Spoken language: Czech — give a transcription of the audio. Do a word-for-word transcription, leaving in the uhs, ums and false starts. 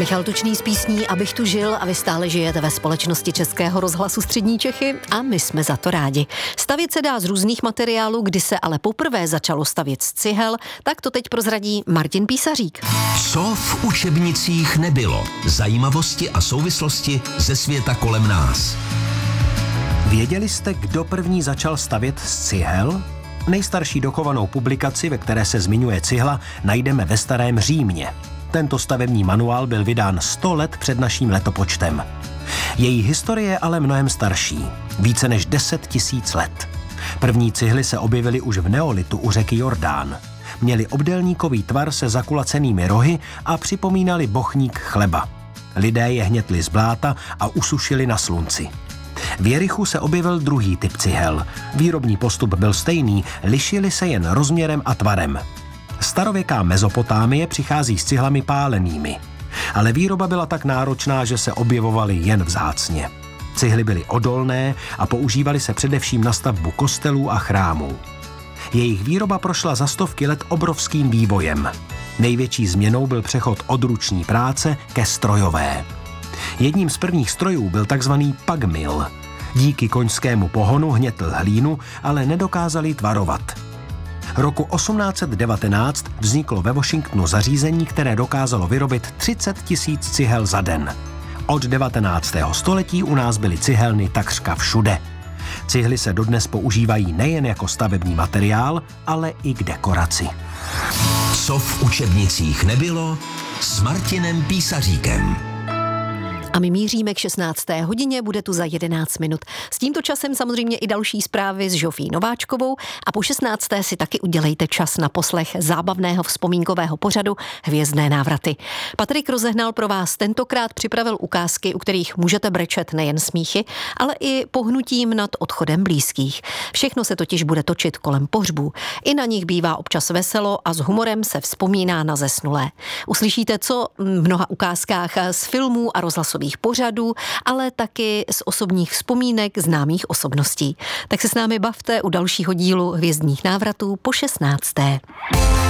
Michal Tučný s písní Abych tu žil a vy stále žijete ve společnosti Českého rozhlasu Střední Čechy a my jsme za to rádi. Stavět se dá z různých materiálů, kdy se ale poprvé začalo stavět z cihel, tak to teď prozradí Martin Písařík. Co v učebnicích nebylo? Zajímavosti a souvislosti ze světa kolem nás. Věděli jste, kdo první začal stavět z cihel? Nejstarší dochovanou publikaci, ve které se zmiňuje cihla, najdeme ve Starém Římě. Tento stavební manuál byl vydán sto let před naším letopočtem. Její historie je ale mnohem starší, více než deset tisíc let. První cihly se objevily už v neolitu u řeky Jordán. Měly obdélníkový tvar se zakulacenými rohy a připomínali bochník chleba. Lidé je hnětli z bláta a usušili na slunci. V Jerichu se objevil druhý typ cihel. Výrobní postup byl stejný, lišily se jen rozměrem a tvarem. Starověká Mezopotámie přichází s cihlami pálenými. Ale výroba byla tak náročná, že se objevovaly jen vzácně. Cihly byly odolné a používaly se především na stavbu kostelů a chrámů. Jejich výroba prošla za stovky let obrovským vývojem. Největší změnou byl přechod od ruční práce ke strojové. Jedním z prvních strojů byl takzvaný pagmil. Díky koňskému pohonu hnětl hlínu, ale nedokázal ji tvarovat. Roku osmnáct set devatenáct vzniklo ve Washingtonu zařízení, které dokázalo vyrobit třicet tisíc cihel za den. Od devatenáctého století u nás byly cihelny takřka všude. Cihly se dodnes používají nejen jako stavební materiál, ale i k dekoraci. Co v učebnicích nebylo? S Martinem Písaříkem. A my míříme k šestnácté hodině, bude tu za jedenáct minut. S tímto časem samozřejmě i další zprávy s Žofí Nováčkovou a po šestnácté si taky udělejte čas na poslech zábavného vzpomínkového pořadu Hvězdné návraty. Patrik rozehnal pro vás tentokrát připravil ukázky, u kterých můžete brečet nejen smíchy, ale i pohnutím nad odchodem blízkých. Všechno se totiž bude točit kolem pohřbů. I na nich bývá občas veselo a s humorem se vzpomíná na zesnulé. Uslyšíte, co v mnoha ukázkách z filmů a rozhlasových pořadů, ale taky z osobních vzpomínek známých osobností. Tak se s námi bavte u dalšího dílu Hvězdných návratů po šestnácté